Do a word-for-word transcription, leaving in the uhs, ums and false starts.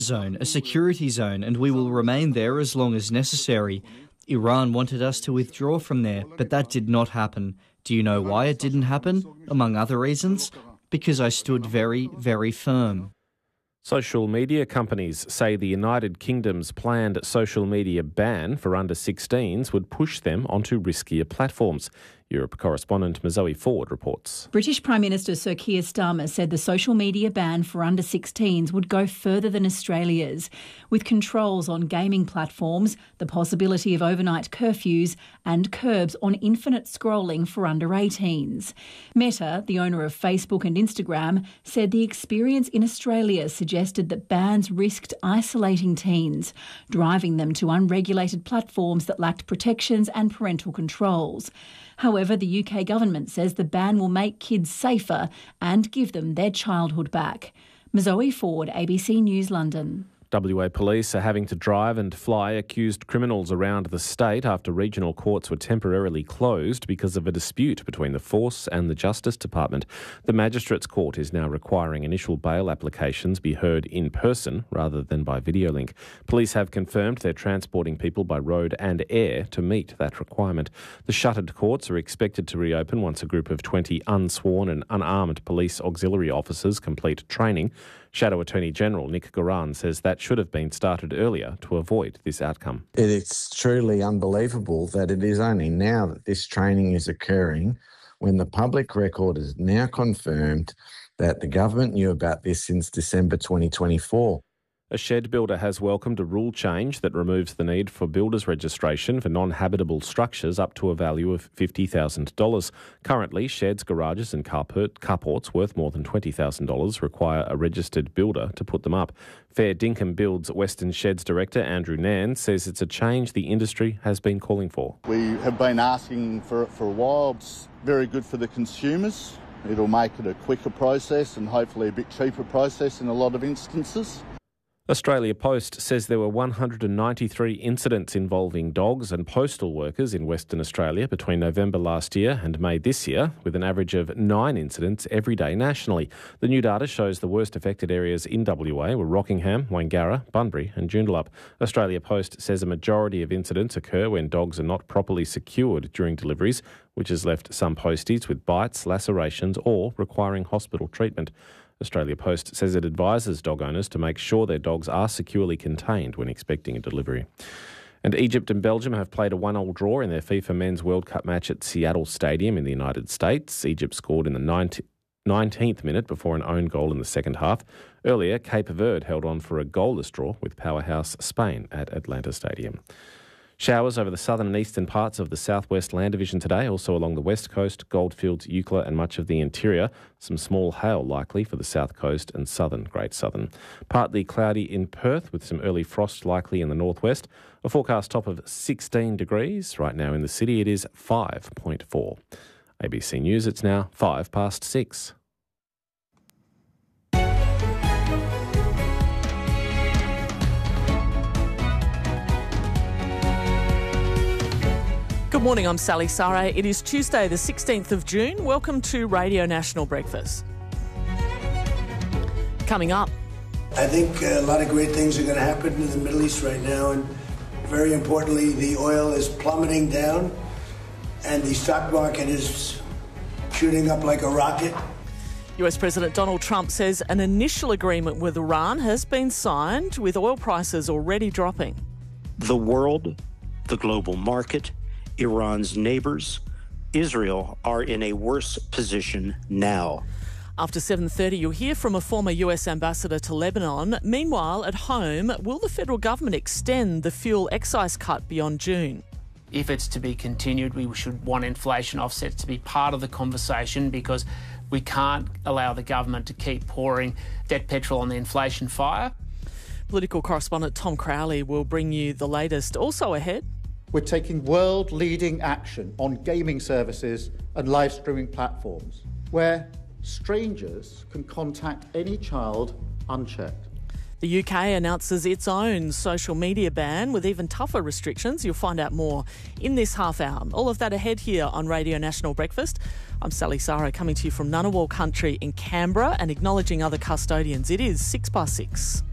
zone, a security zone, and we will remain there as long as necessary. Iran wanted us to withdraw from there, but that did not happen. Do you know why it didn't happen? Among other reasons, because I stood very, very firm. Social media companies say the United Kingdom's planned social media ban for under sixteens would push them onto riskier platforms. Europe correspondent Zoe Ford reports. British Prime Minister Sir Keir Starmer said the social media ban for under sixteens would go further than Australia's, with controls on gaming platforms, the possibility of overnight curfews and curbs on infinite scrolling for under eighteens. Meta, the owner of Facebook and Instagram, said the experience in Australia suggested that bans risked isolating teens, driving them to unregulated platforms that lacked protections and parental controls. However, the U K government says the ban will make kids safer and give them their childhood back. Zoe Ford, A B C News, London. W A police are having to drive and fly accused criminals around the state after regional courts were temporarily closed because of a dispute between the force and the Justice Department. The Magistrates Court is now requiring initial bail applications be heard in person rather than by video link. Police have confirmed they're transporting people by road and air to meet that requirement. The shuttered courts are expected to reopen once a group of twenty unsworn and unarmed police auxiliary officers complete training. Shadow Attorney General Nick Goran says that should have been started earlier to avoid this outcome. It's truly unbelievable that it is only now that this training is occurring, when the public record is now confirmed that the government knew about this since December twenty twenty-four. A shed builder has welcomed a rule change that removes the need for builder's registration for non-habitable structures up to a value of fifty thousand dollars. Currently, sheds, garages and carports worth more than twenty thousand dollars require a registered builder to put them up. Fair Dinkum Build's Western Sheds Director Andrew Nan says it's a change the industry has been calling for. We have been asking for it for a while. It's very good for the consumers. It'll make it a quicker process and hopefully a bit cheaper process in a lot of instances. Australia Post says there were one hundred ninety-three incidents involving dogs and postal workers in Western Australia between November last year and May this year, with an average of nine incidents every day nationally. The new data shows the worst affected areas in W A were Rockingham, Wangara, Bunbury and Joondalup. Australia Post says a majority of incidents occur when dogs are not properly secured during deliveries, which has left some posties with bites, lacerations or requiring hospital treatment. Australia Post says it advises dog owners to make sure their dogs are securely contained when expecting a delivery. And Egypt and Belgium have played a one-all draw in their FIFA Men's World Cup match at Seattle Stadium in the United States. Egypt scored in the nineteenth minute before an own goal in the second half. Earlier, Cape Verde held on for a goalless draw with powerhouse Spain at Atlanta Stadium. Showers over the southern and eastern parts of the southwest land division today, also along the west coast, Goldfields, Eucla and much of the interior. Some small hail likely for the south coast and southern Great Southern. Partly cloudy in Perth with some early frost likely in the northwest. A forecast top of sixteen degrees. Right now in the city it is five point four. A B C News, it's now five past six. Good morning, I'm Sally Saray. It is Tuesday the sixteenth of June. Welcome to Radio National Breakfast. Coming up. I think a lot of great things are going to happen in the Middle East right now, and very importantly, the oil is plummeting down and the stock market is shooting up like a rocket. U S President Donald Trump says an initial agreement with Iran has been signed, with oil prices already dropping. The world, the global market, Iran's neighbours, Israel are in a worse position now. After seven thirty, you'll hear from a former U S ambassador to Lebanon. Meanwhile, at home, will the federal government extend the fuel excise cut beyond June? If it's to be continued, we should want inflation offsets to be part of the conversation, because we can't allow the government to keep pouring debt petrol on the inflation fire. Political correspondent Tom Crowley will bring you the latest. Also ahead, we're taking world-leading action on gaming services and live streaming platforms, where strangers can contact any child unchecked. The U K announces its own social media ban with even tougher restrictions. You'll find out more in this half hour. All of that ahead here on Radio National Breakfast. I'm Sally Saray, coming to you from Ngunnawal country in Canberra and acknowledging other custodians. It is six past six.